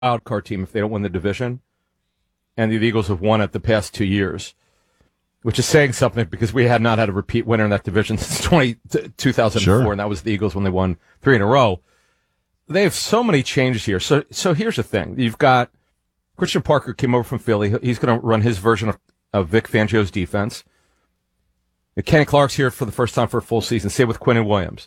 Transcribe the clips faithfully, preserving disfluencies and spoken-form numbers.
wild card team if they don't win the division, and the Eagles have won it the past two years, which is saying something because we had not had a repeat winner in that division since twenty, two thousand four, sure. And that was the Eagles when they won three in a row. They have so many changes here. So, so here's the thing: you've got Christian Parker came over from Philly. He's going to run his version of, of Vic Fangio's defense. And Kenny Clark's here for the first time for a full season. Same with Quinnen Williams.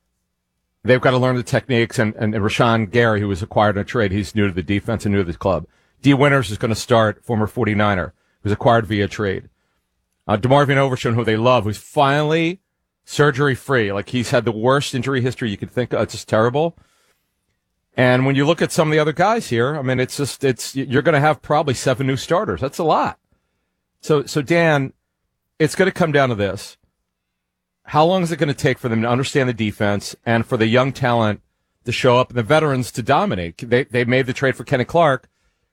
They've got to learn the techniques, and, and, and Rashawn Gary, who was acquired in a trade, he's new to the defense and new to the club. D. Winters is going to start, former forty-niner, who's acquired via trade. Uh, DeMarvin Overshown, who they love, who's finally surgery-free. Like, he's had the worst injury history you could think of. It's just terrible. And when you look at some of the other guys here, I mean, it's just, it's, you're going to have probably seven new starters. That's a lot. So, so Dan, it's going to come down to this. How long is it going to take for them to understand the defense and for the young talent to show up and the veterans to dominate? They, they made the trade for Kenny Clark.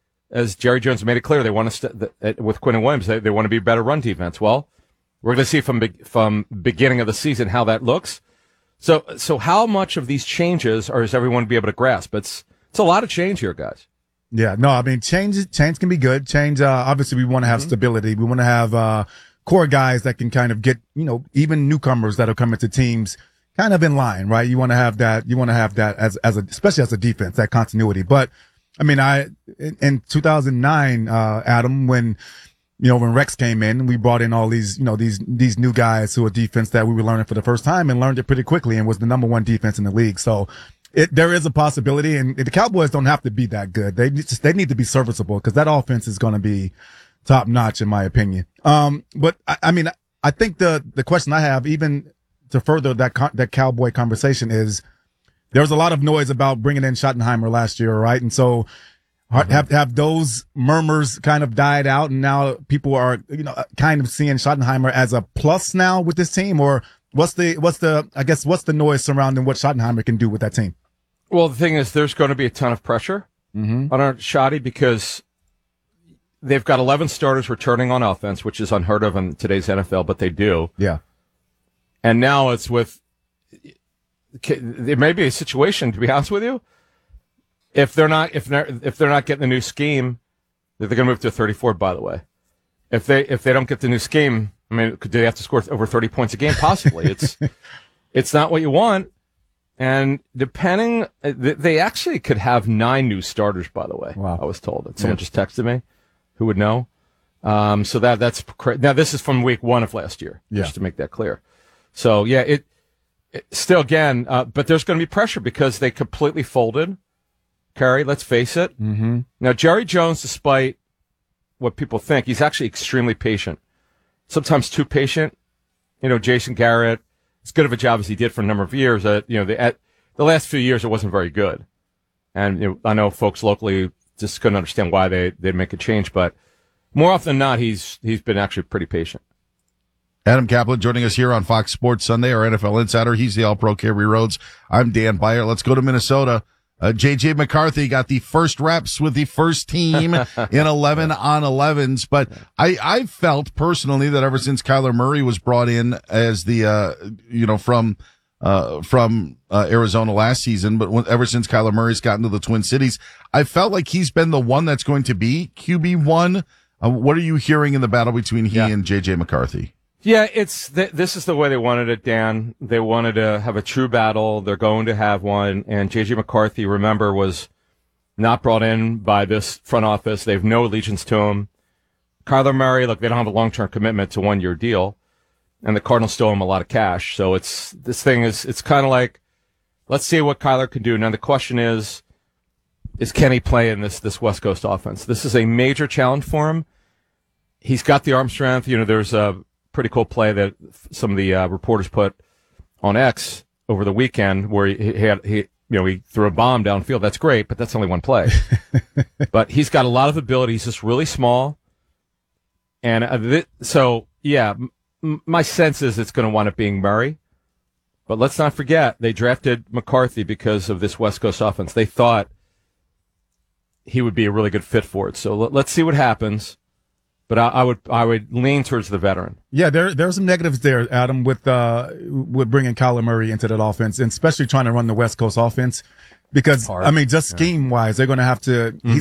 As Jerry Jones made it clear, they want to, st- with Quinnen Williams, they, they want to be a better run defense. Well, we're going to see from, be- from beginning of the season how that looks. So, so how much of these changes are, is everyone be able to grasp? It's, it's a lot of change here, guys. Yeah, no, I mean, change, change can be good. Change, uh, obviously we want to have mm-hmm. stability. We want to have, uh, core guys that can kind of get, you know, even newcomers that'll come into teams kind of in line, right? You want to have that, you want to have that as, as a, especially as a defense, that continuity. But, I mean, I, in, in two thousand nine, uh, Adam, when, you know, when Rex came in, we brought in all these, you know, these, these new guys to a defense that we were learning for the first time and learned it pretty quickly and was the number one defense in the league. So it, there is a possibility, and the Cowboys don't have to be that good. They just, they need to be serviceable because that offense is going to be top notch in my opinion. Um, but I, I mean, I think the, the question I have, even to further that, co- that Cowboy conversation, is there was a lot of noise about bringing in Schottenheimer last year, right? And so mm-hmm. have, have those murmurs kind of died out, and now people are, you know, kind of seeing Schottenheimer as a plus now with this team? Or what's the, what's the, I guess, what's the noise surrounding what Schottenheimer can do with that team? Well, the thing is, there's going to be a ton of pressure mm-hmm. on our Schotty because they've got eleven starters returning on offense, which is unheard of in today's N F L, but they do. Yeah. And now it's with, there may be a situation, to be honest with you, if they're not, if they're, if they're not getting the new scheme, they're going to move to thirty-four, by the way. If they, if they don't get the new scheme, I mean, do they have to score over thirty points a game? Possibly. It's, it's not what you want. And depending, they actually could have nine new starters, by the way. Wow. I was told that. Someone yeah. just texted me who would know. Um, so that, that's, cra- now this is from week one of last year, yeah. just to make that clear. So yeah, it, it still again, uh, but there's going to be pressure because they completely folded. Kerry, let's face it. Mm-hmm. Now, Jerry Jones, despite what people think, he's actually extremely patient. Sometimes too patient. You know, Jason Garrett, as good of a job as he did for a number of years, uh, you know, the, at the last few years, it wasn't very good. And you know, I know folks locally just couldn't understand why they, they'd make a change, but more often than not, he's, he's been actually pretty patient. Adam Kaplan joining us here on Fox Sports Sunday, our N F L insider. He's the All-Pro Kerry Rhodes. I'm Dan Beyer. Let's go to Minnesota. Uh, J J McCarthy got the first reps with the first team in eleven on elevens. But I, I felt personally that ever since Kyler Murray was brought in as the, uh, you know, from, uh, from, uh, Arizona last season, but when, ever since Kyler Murray's gotten to the Twin Cities, I felt like he's been the one that's going to be Q B one. Uh, what are you hearing in the battle between he yeah. and J J McCarthy? Yeah, it's th- this is the way they wanted it, Dan. They wanted to have a true battle. They're going to have one. And J J McCarthy, remember, was not brought in by this front office. They have no allegiance to him. Kyler Murray, look, they don't have a long-term commitment to a one-year deal. And the Cardinals still owe him a lot of cash. So it's this thing is it's kind of like, let's see what Kyler can do. Now the question is, is can he play in this this West Coast offense? This is a major challenge for him. He's got the arm strength. You know, there's a pretty cool play that some of the uh, reporters put on X over the weekend where he, he had he you know he threw a bomb downfield. That's great, but that's only one play. But he's got a lot of ability. He's just really small, and uh, th- so yeah, m- my sense is it's going to wind up being Murray. But let's not forget they drafted McCarthy because of this West Coast offense. They thought he would be a really good fit for it. So l- let's see what happens. But I, I would I would lean towards the veteran. Yeah, there there are some negatives there, Adam, with uh with bringing Kyler Murray into that offense, and especially trying to run the West Coast offense, because I mean, just scheme wise, they're going to have to. Mm-hmm. He's